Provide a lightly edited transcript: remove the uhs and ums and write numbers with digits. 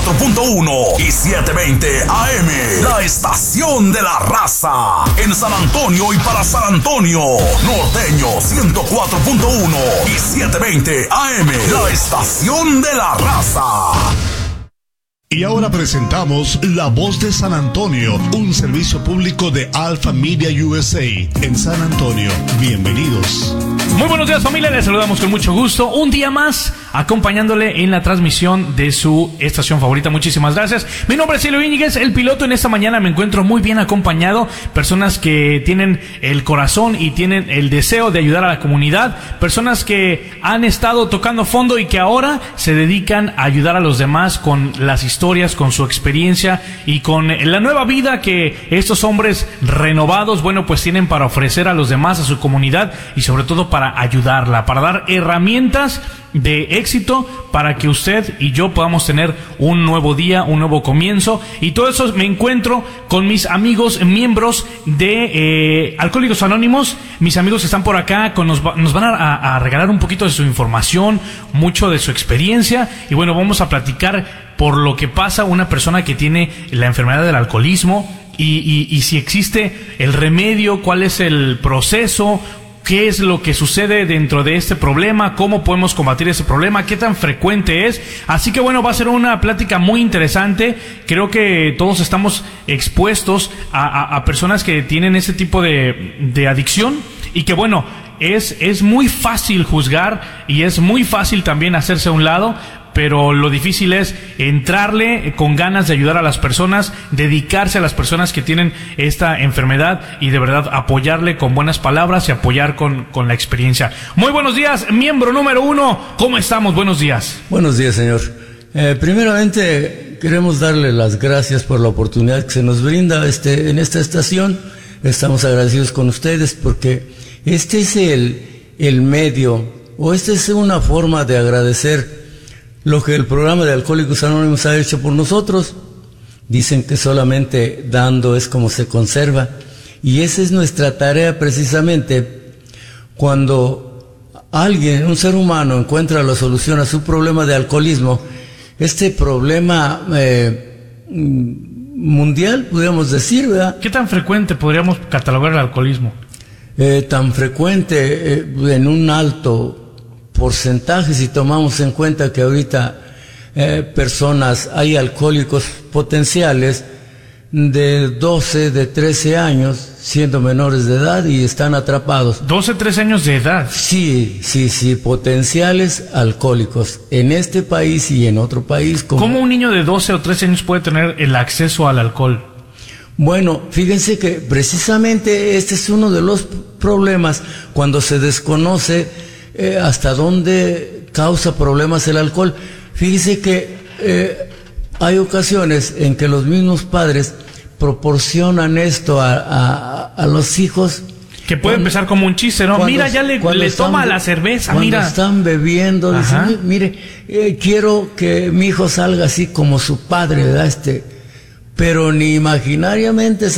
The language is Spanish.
104.1 y 720 AM. La estación de la raza. En San Antonio y para San Antonio. Norteño 104.1 y 720 AM. La estación de la raza. Y ahora presentamos La Voz de San Antonio, un servicio público de Alpha Media USA en San Antonio. Bienvenidos. Muy buenos días, familia, les saludamos con mucho gusto. Un día más acompañándole en la transmisión de su estación favorita. Muchísimas gracias. Mi nombre es Cielo Íñiguez, el piloto. En esta mañana me encuentro muy bien acompañado. Personas que tienen el corazón y tienen el deseo de ayudar a la comunidad. Personas que han estado tocando fondo y que ahora se dedican a ayudar a los demás con las historias, con su experiencia y con la nueva vida que estos hombres renovados, bueno, pues tienen para ofrecer a los demás, a su comunidad y sobre todo para ayudarla, para dar herramientas de éxito para que usted y yo podamos tener un nuevo día, un nuevo comienzo. Y todo eso me encuentro con mis amigos, miembros de Alcohólicos Anónimos. Mis amigos están por acá, nos van a regalar un poquito de su información, mucho de su experiencia. Y bueno, vamos a platicar por lo que pasa una persona que tiene la enfermedad del alcoholismo y si existe el remedio, cuál es el proceso, qué es lo que sucede dentro de este problema, cómo podemos combatir ese problema, qué tan frecuente es. Así que bueno, va a ser una plática muy interesante. Creo que todos estamos expuestos a personas que tienen ese tipo de adicción y que bueno, es muy fácil juzgar y es muy fácil también hacerse a un lado. Pero lo difícil es entrarle con ganas de ayudar a las personas, dedicarse a las personas que tienen esta enfermedad y de verdad apoyarle con buenas palabras y apoyar con la experiencia. Muy buenos días, miembro número 1. ¿Cómo estamos? Buenos días. Buenos días, señor. Primeramente, queremos darle las gracias por la oportunidad que se nos brinda en esta estación. Estamos agradecidos con ustedes porque este es el medio, o esta es una forma de agradecer lo que el programa de Alcohólicos Anónimos ha hecho por nosotros. Dicen que solamente dando es como se conserva. Y esa es nuestra tarea precisamente. Cuando alguien, un ser humano, encuentra la solución a su problema de alcoholismo, este problema mundial, podríamos decir, ¿verdad? ¿Qué tan frecuente podríamos catalogar el alcoholismo? Tan frecuente en un alto porcentaje, si tomamos en cuenta que ahorita hay alcohólicos potenciales de 12, de 13 años, siendo menores de edad y están atrapados. 12, 13 años de edad. Sí, potenciales alcohólicos en este país y en otro país. ¿Cómo un niño de 12 o 13 años puede tener el acceso al alcohol? Bueno, fíjense que precisamente este es uno de los problemas cuando se desconoce hasta dónde causa problemas el alcohol. Fíjese que hay ocasiones en que los mismos padres proporcionan esto a los hijos. Que puede empezar como un chiste, ¿no? Mira, ya le toma la cerveza, mira. Cuando están bebiendo, dicen, mire, quiero que mi hijo salga así como su padre, ¿verdad? Pero ni imaginariamente